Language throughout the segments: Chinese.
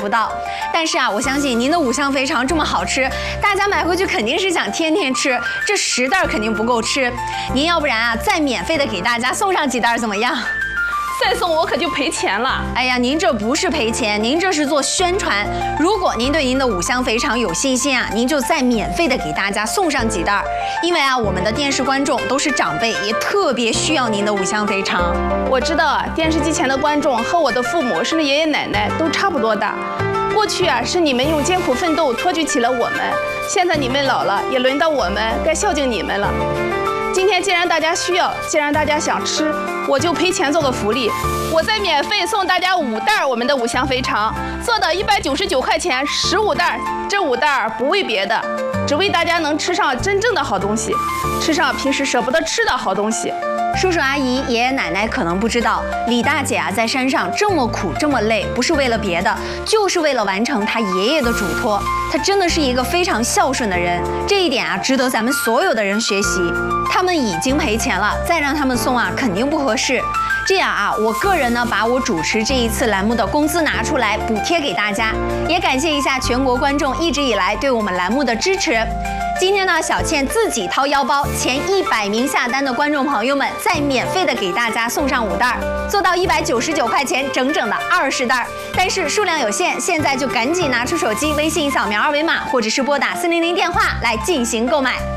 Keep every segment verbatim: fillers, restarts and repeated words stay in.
不到。但是啊，我相信您的五香肥肠这么好吃，大家买回去肯定是想天天吃，这十袋肯定不够吃。您要不然啊，再免费的给大家送上几袋怎么样？ 再送我可就赔钱了。 哎呀，您这不是赔钱，您这是做宣传。如果您对您的五香肥肠有信心啊，您就再免费的给大家送上几袋。因为啊，我们的电视观众都是长辈，也特别需要您的五香肥肠。 我知道啊，电视机前的观众和我的父母甚至爷爷奶奶都差不多大。过去啊，是你们用艰苦奋斗托举起了我们，现在你们老了，也轮到我们该孝敬你们了。 今天既然大家需要，既然大家想吃，我就赔钱做个福利，我再免费送大家五袋我们的五香肥肠，做到一百九十九块钱十五袋。这五袋不为别的，只为大家能吃上真正的好东西，吃上平时舍不得吃的好东西。 叔叔阿姨、爷爷奶奶可能不知道，李大姐啊在山上这么苦这么累，不是为了别的，就是为了完成她爷爷的嘱托。她真的是一个非常孝顺的人，这一点啊值得咱们所有的人学习。他们已经赔钱了，再让他们送啊肯定不合适。这样啊，我个人呢把我主持这一次栏目的工资拿出来补贴给大家，也感谢一下全国观众一直以来对我们栏目的支持。 今天呢，小倩自己掏腰包，前一百名下单的观众朋友们，再免费的给大家送上五袋，做到一百九十九块钱，整整的二十袋。但是数量有限，现在就赶紧拿出手机，微信扫描二维码，或者是拨打四零零电话来进行购买。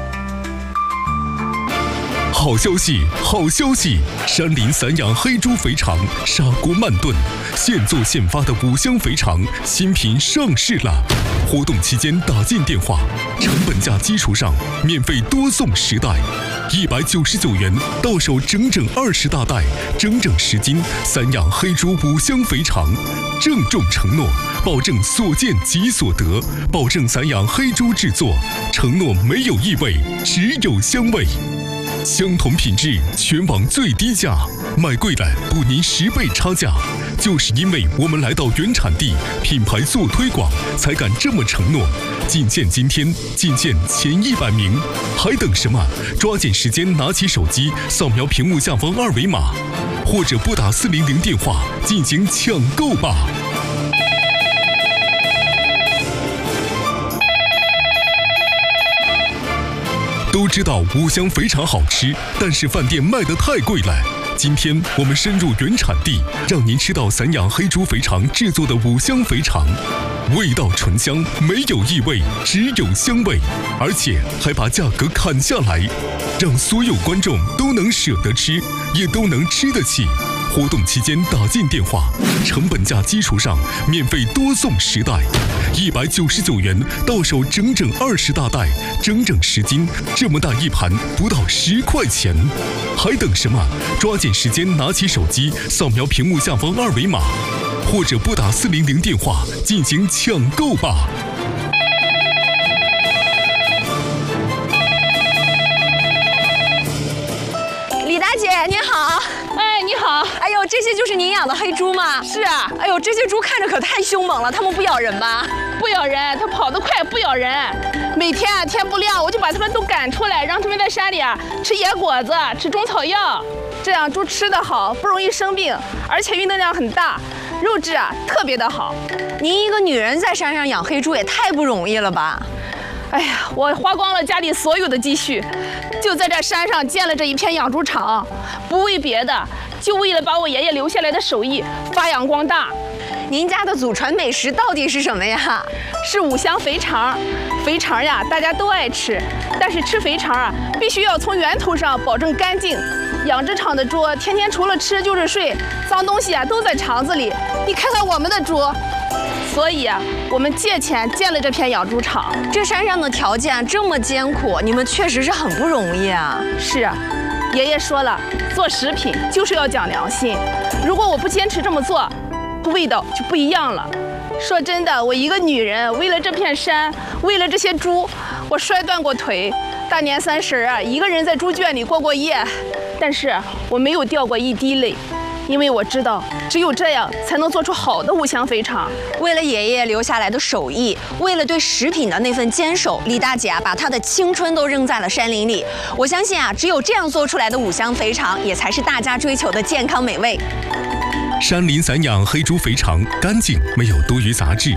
好消息，好消息！山林散养黑猪肥肠，砂锅慢炖，现做现发的五香肥肠新品上市了。活动期间打进电话，成本价基础上免费多送十袋，一百九十九元到手整整二十大袋，整整十斤散养黑猪五香肥肠。郑重承诺，保证所见即所得，保证散养黑猪制作，承诺没有异味，只有香味。 相同品质，全网最低价，买贵了补您十倍差价。就是因为我们来到原产地，品牌做推广，才敢这么承诺。仅限今天，仅限前一百名，还等什么？抓紧时间拿起手机，扫描屏幕下方二维码，或者拨打四零零电话进行抢购吧。 都知道五香肥肠好吃，但是饭店卖得太贵了。今天我们深入原产地，让您吃到散养黑猪肥肠制作的五香肥肠，味道醇香，没有异味，只有香味，而且还把价格砍下来，让所有观众都能舍得吃，也都能吃得起。 活动期间打进电话，成本价基础上免费多送十袋，一百九十九元到手整整二十大袋，整整十斤，这么大一盘不到十块钱，还等什么？抓紧时间拿起手机，扫描屏幕下方二维码，或者拨打四零零电话进行抢购吧。 李大姐您好， 哎，你好， 哎呦，这些就是您养的黑猪吗？ 是啊， 哎呦，这些猪看着可太凶猛了，它们不咬人吧？ 不咬人，它跑得快，不咬人。每天啊，天不亮我就把它们都赶出来，让它们在山里啊吃野果子，吃中草药，这样猪吃得好，不容易生病，而且运动量很大，肉质啊特别的好。 您一个女人在山上养黑猪也太不容易了吧？ 哎呀，我花光了家里所有的积蓄，就在这山上建了这一片养猪场，不为别的，就为了把我爷爷留下来的手艺发扬光大。 您家的祖传美食到底是什么呀？ 是五香肥肠。肥肠呀，大家都爱吃，但是吃肥肠啊，必须要从源头上保证干净。养殖场的猪天天除了吃就是睡，脏东西啊都在肠子里。你看看我们的猪。 所以啊，我们借钱建了这片养猪场。 这山上的条件这么艰苦，你们确实是很不容易啊。 是啊，爷爷说了，做食品就是要讲良心。如果我不坚持这么做，味道就不一样了。说真的，我一个女人为了这片山，为了这些猪，我摔断过腿。大年三十啊，一个人在猪圈里过过夜，但是我没有掉过一滴泪。 因为我知道，只有这样才能做出好的五香肥肠。 为了爷爷留下来的手艺，为了对食品的那份坚守，李大姐啊，把她的青春都扔在了山林里。我相信啊，只有这样做出来的五香肥肠，也才是大家追求的健康美味。 山林散养黑猪肥肠，干净，没有多余杂质。